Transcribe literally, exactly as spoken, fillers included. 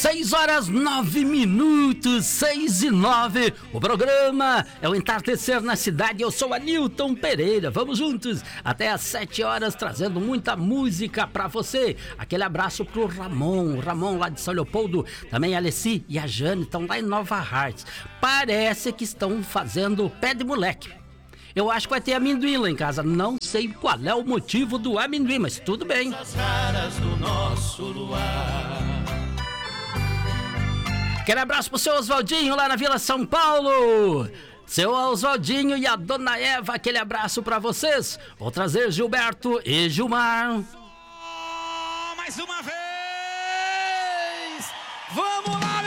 seis horas nove minutos, seis e nove. O programa é o Entardecer na Cidade. Eu sou Anilton Pereira. Vamos juntos até às sete horas, trazendo muita música pra você. Aquele abraço pro Ramon, Ramon lá de São Leopoldo. Também a Alessi e a Jane estão lá em Nova Hartz. Parece que estão fazendo pé de moleque. Eu acho que vai ter amendoim lá em casa. Não sei qual é o motivo do amendoim, mas tudo bem. As caras do nosso luar. Aquele abraço pro seu Oswaldinho lá na Vila São Paulo. Seu Oswaldinho e a dona Eva, aquele abraço pra vocês. Vou trazer Gilberto e Gilmar. Oh, mais uma vez! Vamos lá!